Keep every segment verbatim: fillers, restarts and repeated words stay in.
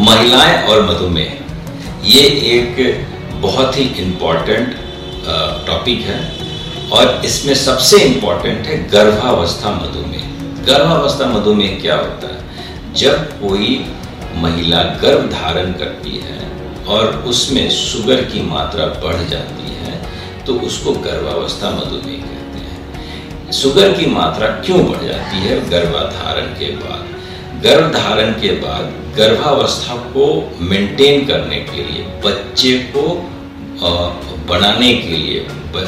महिलाएं और मधुमेह, ये एक बहुत ही इम्पॉर्टेंट टॉपिक है और इसमें सबसे इम्पॉर्टेंट है गर्भावस्था मधुमेह। गर्भावस्था मधुमेह क्या होता है? जब कोई महिला गर्भ धारण करती है और उसमें शुगर की मात्रा बढ़ जाती है तो उसको गर्भावस्था मधुमेह कहते हैं। शुगर की मात्रा क्यों बढ़ जाती है गर्भाधारण के बाद? गर्भधारण के बाद गर्भावस्था को मेंटेन करने के लिए, बच्चे को बनाने के लिए,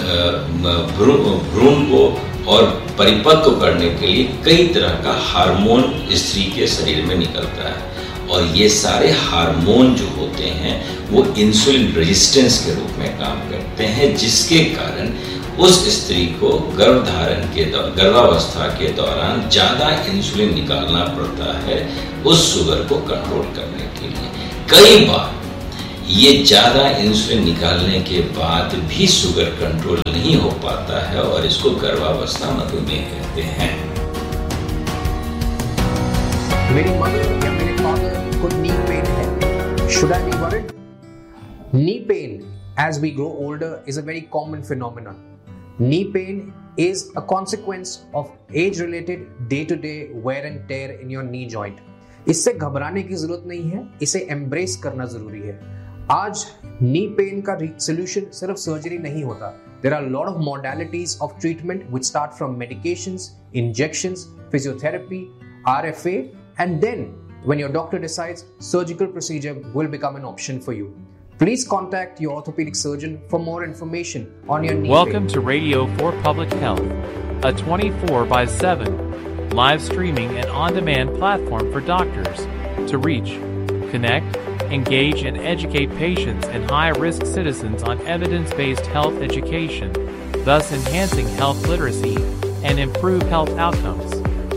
भ्रूण को और परिपक्व करने के लिए कई तरह का हार्मोन स्त्री के शरीर में निकलता है और ये सारे हार्मोन जो होते हैं वो इंसुलिन रेजिस्टेंस के रूप में काम करते हैं, जिसके कारण उस स्त्री को गर्भधारण के गर्भावस्था के दौरान ज़्यादा इंसुलिन निकालना पड़ता है उस शुगर को कंट्रोल करने के लिए। कई बार ये ज़्यादा इंसुलिन निकालने के बाद भी शुगर कंट्रोल नहीं हो पाता है और इसको गर्भावस्था मधुमेह कहते हैं। मेरी मदर या मेरे फादर को नी पेन है, should I be worried? Knee pain as we grow older is a very common phenomenon. Knee pain is a consequence of age-related day-to-day wear and tear in your knee joint. इससे घबराने की जरूरत नहीं है, इसे embrace करना जरूरी है। आज knee pain का solution सिर्फ सर्जरी नहीं होता। There are a lot of modalities of treatment which start from medications, injections, physiotherapy, R F A, and then when your doctor decides, surgical procedure will become an option for you. Please contact your orthopedic surgeon for more information on your knee Welcome pain. to Radio for Public Health, a twenty-four by seven live streaming and on-demand platform for doctors to reach, connect, engage, and educate patients and high-risk citizens on evidence-based health education, thus enhancing health literacy and improve health outcomes.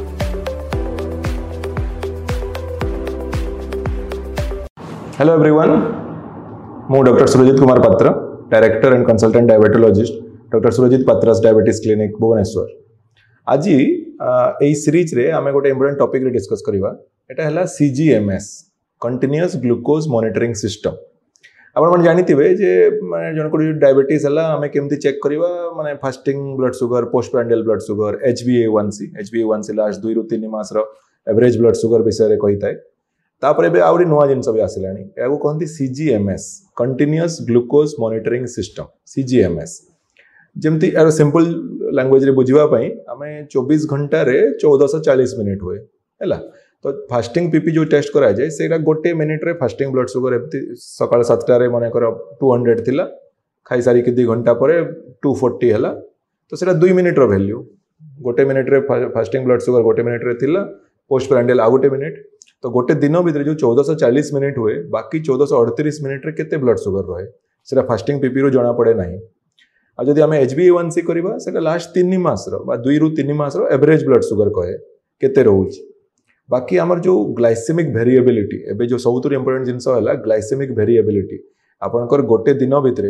Hello everyone. ମୁଁ doctor Surajit Kumar Patra, director and consultant ଡାଇବେଟୋଲୋଜିଷ୍ଟ, doctor Surajit Patras diabetes clinic Bhubaneswar. ଆଜି ଏଇ ସିରିଜରେ ଆମେ ଗୋଟେ important ଟପିକରେ discus କରିବା। ଏଟା ହେଲା ସିଜିଏମଏସ୍, continuous glucose monitoring system. ଆପଣମାନେ ଜାଣିଥିବେ ଯେ ମାନେ ଜଣଙ୍କର ଯଦି ଡାଇବେଟିସ୍ ହେଲା ଆମେ କେମିତି ଚେକ୍ କରିବା, ମାନେ fasting blood sugar, post ପ୍ରାଣ୍ଡିଆଲ୍ blood sugar, H B ଏ ୱାନ୍ ସି ଏଚ୍ ବି ଏ ୱାନ୍ ସି ଲାଷ୍ଟ ଦୁଇରୁ ତିନି ମାସର ଏଭରେଜ୍ ବ୍ଲଡ୍ ସୁଗର ବିଷୟରେ କହିଥାଏ। तापर एबे आउरी नुआ जिनस भी आसिलानी, याको कहंती सीजीएमएस, कंटीन्यूअस ग्लूकोज मॉनिटरिंग सिस्टम, सीजीएमएस। जेमती यार सिंपल लैंग्वेज रे बुझिबा पई हमें चौबीस घंटा रे चौदह सौ चालीस मिनिट हुए हैला। तो फास्टिंग पीपी जो टेस्ट करा जाए सेटा गोटे मिनिट रे फास्टिंग ब्लड शुगर एमती सकाळ सात टा रे माने कर दो सौ थिला, खाई सारी के दो घंटा परे दो सौ चालीस हैला। तो सेटा दो मिनिट रो वैल्यू, गोटे मिनिट रे फास्टिंग ब्लड शुगर गोटे मिनिट रे थिला, पोस्ट प्रांडियल आ गोटे मिनिट। तो गोटे दिन भितर जो चौदह सौ चालीस मिनिट हुए, बाकी चौदह सौ अड़तीस मिनिट रे केते ब्लड शुगर रहे सेटा फास्टिंग पीपी रो जना पड़े नहीं। आ जदि आमे एच बी ए वन सी करबा सेटा लास्ट तीन मास रो बा दुई रु तीन मास रो एवरेज ब्लड शुगर कहे केते रहउची। बाकी हमर जो ग्लाइसेमिक वेरिएबिलिटी, एबे जो सबुतु इंपोर्टेंट जिंस होला ग्लाइसेमिक वेरिएबिलिटी, आपनकर गोटे दिन भितर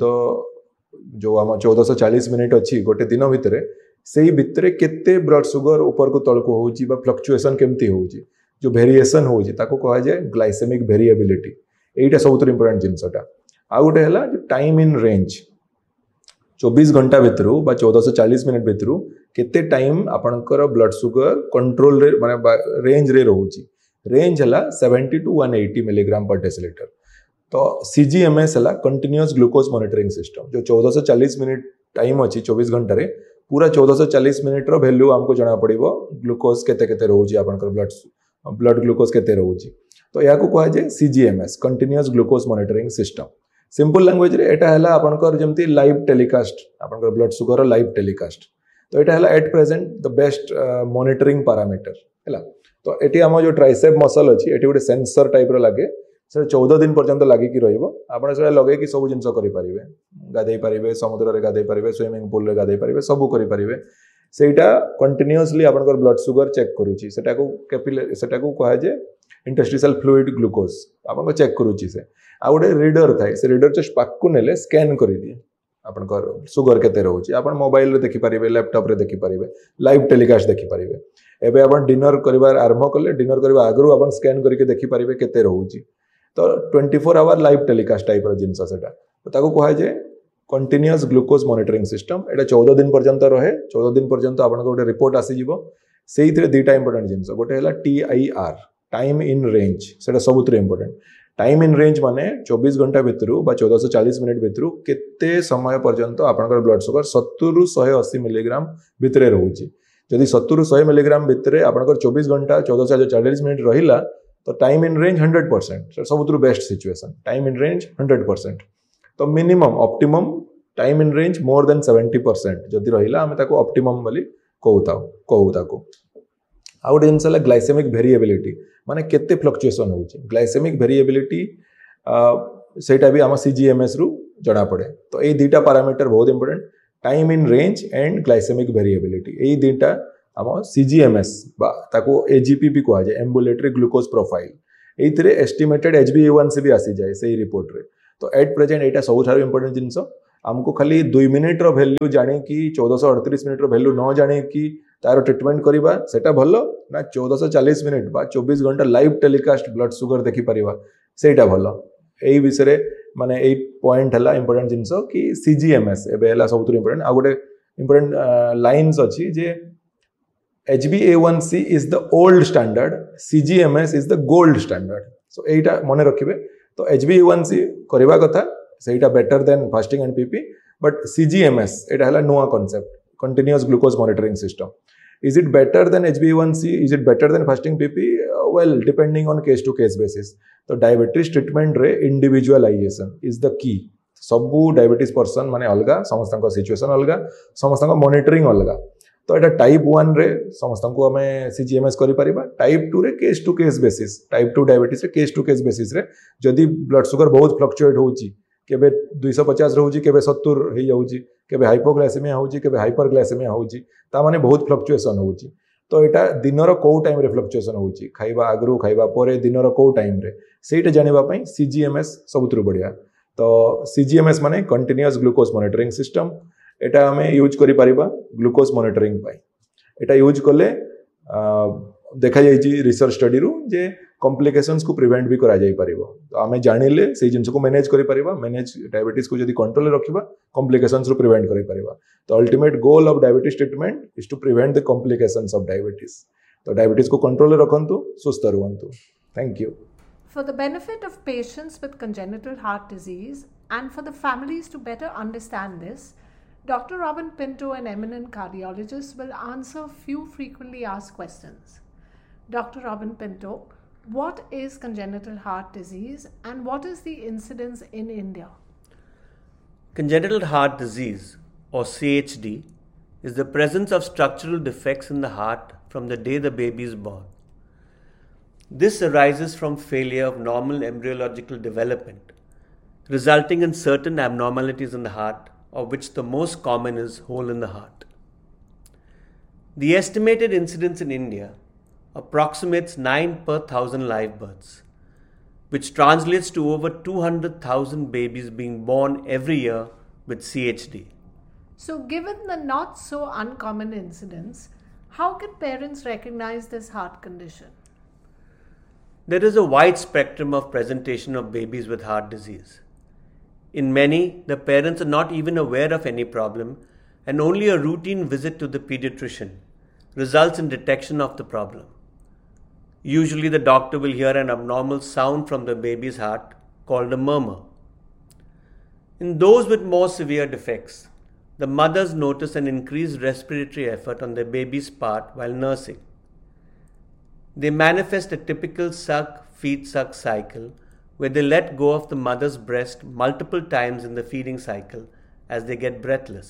चौदह जो हम चौदह सौ चालीस मिनिट अछि गोटे दिन भितर, सेही भितर केते ब्लड शुगर ऊपर को तळ को होउची बा फ्लक्चुएशन केमती होउची, जो वेरिएशन होउची ताको कहा जाए ग्लाइसेमिक वेरिएबिलिटी। एटा सबुतु इंपोर्टेंट जिंसटा। आ गोटे हला टाइम इन रेंज, चौबीस घंटा भितर बा चौदह सौ चालीस मिनिट भितर केते टाइम आपनकर ब्लड शुगर कंट्रोल रे माने रेंज रे रहउची। रेंज हला सत्तर टू एक सौ अस्सी मिलीग्राम पर डेसिलीटर। तो सीजीएमएस हला कंटीन्यूअस ग्लूकोज मॉनिटरिंग सिस्टम, जो चौदह सौ चालीस मिनिट टाइम अछि चौबीस घंटा रे, पूरा चौदह सौ चालीस मिनिट रो वैल्यू हमको जाना पड़िबो ग्लूकोज केते केते रहउची, आपनकर ब्लड ब्लड ग्लूकोज केते रहउची। तो याको कहा जाए सीजीएमएस, continuous glucose monitoring system. Simple language रे एटा हला आपनकर जेमती लाइव टेलीकास्ट, आपनकर ब्लड शुगर लाइव टेलीकास्ट। तो एटा हला at present the best monitoring parameter हैला। तो एटी हम जो ट्राइसेप मसल अछि एटी गोटे सेंसर टाइप रो लागे, से चौदह दिन पर्यंत लागी कि रहिबो। आपण से लगे कि सब जिंस करि परिबे, गाधै परिबे, समुद्र रे गाधै परिबे, स्विमिंग पूल रे गाधै परिबे, सब करि परिबे। सेटा कंटीन्यूअसली आपनकर ब्लड शुगर चेक करूची, सेटा को कैपिलरी सेटा को कहा जाए इंटरस्टिशियल फ्लूइड ग्लूकोज आपन को चेक करूची। से आ गोटे रीडर थाए, से रीडर जस्ट पाक को नेले स्कैन करि दिए आपनकर शुगर केते रहउची। आपन मोबाइल रे देखि परिबे, लैपटॉप रे देखि परिबे, लाइव टेलीकास्ट देखि परिबे। एबे आपन डिनर करिवार आरंभ करले, डिनर करबा आगरु आपन स्कैन करके देखि परिबे केते रहउची। तो twenty four hour live telecast type जिनस सेटा तो ताको कहा जाए कंटिन्यूअस ग्लूकोज मॉनिटरिंग सिस्टम। एटा चौदह दिन पर्यंत रहे। चौदह दिन पर्यंत आपन गोटे रिपोर्ट आसीजिवो। सेइथिरे दुईटा इंपोर्टेंट जिनस गोटे हला T I R time in range सेटा सबुतरे इंपोर्टेंट। टाइम इन रेंज माने चौबीस घंटा भितरु बा चौदह सौ चालीस मिनिट भितरु केते समय पर्यंत आपन ब्लड शुगर सत्तर रु एक सौ अस्सी मिलीग्राम भितरे रहउची। जदि सत्तर रु सौ मिलीग्राम भितरे आपन चौबीस घंटा चौदह सौ चालीस मिनिट रहिला तो time in range hundred percent सबुतरु best situation. Time in range hundred percent तो minimum optimum time in range more than seventy percent जदि रहिला आमे ताको ऑप्टिमम बोली कहूता कहू ताको। आ गोटे जिनस है ग्लाइसेमिक वेरिएबिलिटी माने केते फ्लक्चुएशन होउची। ग्लाइसेमिक वेरिएबिलिटी सेटा भी आम सीजीएमएस रु जणा पड़े। तो ये दुईटा पैरामीटर बहुत important time in range and glycaemic variability. ये दुईटा आम सीजीएमएस बा ताको एजीपी भी कहा जाए ambulatory glucose profile. एइथिरे estimated HB ए वन सी भी आसी जाए सही रिपोर्ट रे। तो एट प्रेजेंट एटा सबुठारु इंपोर्टेंट जिनस। आमको खाली दुई मिनिट रो वैल्यू जाने की चौदह सौ अड़तीस मिनिट रो वैल्यू न जाने की तार ट्रिटमेंट करिबा सेटा भलो ना चौदह सौ चालीस मिनिट बा चौबीस घंटा लाइव टेलीकास्ट ब्लड शुगर देखि परिबा सेटा भलो। एई विषय माने एई पॉइंट हला इंपोर्टेंट जिनस कि सीजीएमएस एबे हला सबुतु इंपोर्टेंट। आ गोटे इंपोर्टेंट लाइन्स अछि जे H b A one C is the old standard, C G M S is the gold standard. So एटा मने रखिबे। तो H b A one C करिबा कथा सेटा better than fasting and PP but C G M S एटा हला नुवा concept continuous glucose monitoring system. Is it better than H b A one C? Is it better than fasting P P? Uh, well, depending on case to case basis. तो diabetes treatment रे individualisation is the key. सबू diabetes person माने अलगा समस्त situation अलगा समस्त monitoring अलगा। तो एटा टाइप वन रे समस्त को हमें सीजीएमएस करि परिबा। टाइप टू रे case to case basis type two diabetes रे केस टू केस बेसिस रे जदि ब्लड शुगर बहुत फ्लक्चुएट होउची केबे दो सौ पचास रहउची केबे सत्तर हे जाउची केबे हाइपोग्लाइसेमिया होउची केबे हाइपरग्लाइसेमिया होउची ता माने बहुत फ्लक्चुएशन होउची। तो एटा दिनर को टाइम रे फ्लक्चुएशन होउची खाइबा आगरु खाइबा परे दिनर को टाइम रे सेटा जानिबा पई सीजीएमएस सबुतरु बढ़िया। तो सीजीएमएस माने कंटीन्यूअस ग्लूकोज मॉनिटरिंग सिस्टम। एटा हमें यूज करि परिबा ग्लूकोज मॉनिटरिंग पाई। एटा यूज कले देखा जाइछि रिसर्च स्टडी रु जे कॉम्प्लिकेशंस को प्रिवेंट भी करा जाई परिबो। तो हमें जानिले से जिंस को मैनेज करि परिबा। मैनेज डायबिटीज को जदि कंट्रोल रखिबा कॉम्प्लिकेशंस रु प्रिवेंट करि परिबा। तो ultimate goal of diabetes treatment is to prevent the complications of diabetes. तो डायबिटीज को control रखंतु सुस्थ रहंतु। Thank you. For the benefit of patients with congenital heart disease and for the families to better understand this, Doctor Robin Pinto, an eminent cardiologist, will answer few frequently asked questions. Doctor Robin Pinto, what is congenital heart disease and what is the incidence in India? Congenital heart disease, or C H D, is the presence of structural defects in the heart from the day the baby is born. This arises from failure of normal embryological development, resulting in certain abnormalities in the heart, of which the most common is hole in the heart. The estimated incidence in India approximates nine per thousand live births, which translates to over two hundred thousand babies being born every year with C H D. So, given the not so uncommon incidence, how can parents recognize this heart condition? There is a wide spectrum of presentation of babies with heart disease. In many, the parents are not even aware of any problem, and only a routine visit to the pediatrician results in detection of the problem. Usually, the doctor will hear an abnormal sound from the baby's heart called a murmur. In those with more severe defects, the mothers notice an increased respiratory effort on their baby's part while nursing. They manifest a typical suck, feed, suck cycle where they let go of the mother's breast multiple times in the feeding cycle as they get breathless.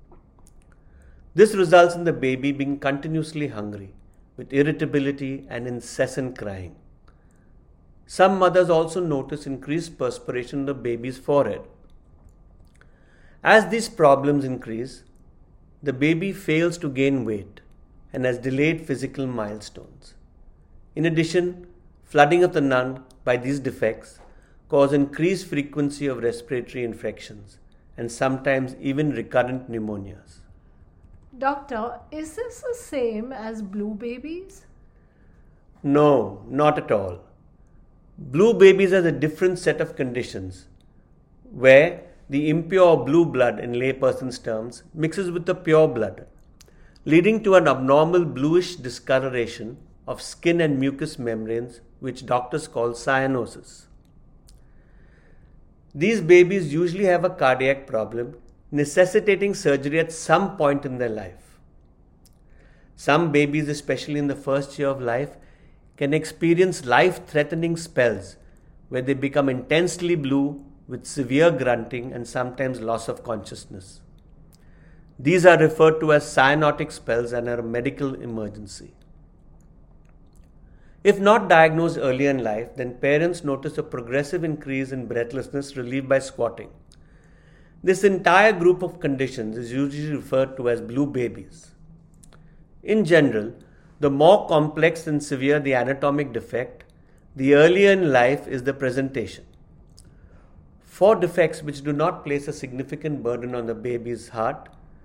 This results in the baby being continuously hungry, with irritability and incessant crying. Some mothers also notice increased perspiration on the baby's forehead. As these problems increase, the baby fails to gain weight and has delayed physical milestones. In addition, flooding of the lung by these defects cause increased frequency of respiratory infections and sometimes even recurrent pneumonias. Doctor, is this the same as blue babies? No, not at all. Blue babies has a different set of conditions where the impure blue blood, in layperson's terms, mixes with the pure blood, leading to an abnormal bluish discoloration of skin and mucous membranes, which doctors call cyanosis. These babies usually have a cardiac problem, necessitating surgery at some point in their life. Some babies, especially in the first year of life, can experience life-threatening spells where they become intensely blue with severe grunting and sometimes loss of consciousness. These are referred to as cyanotic spells and are a medical emergency. If not diagnosed early in life, then parents notice a progressive increase in breathlessness relieved by squatting. This entire group of conditions is usually referred to as blue babies. In general, the more complex and severe the anatomic defect, the earlier in life is the presentation. For defects which do not place a significant burden on the baby's heart,